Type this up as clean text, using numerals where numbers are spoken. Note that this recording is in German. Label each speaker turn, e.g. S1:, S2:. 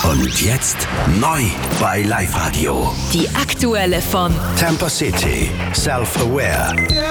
S1: Und jetzt neu bei Live Radio.
S2: Die aktuelle von
S1: Temper City, Self-Aware.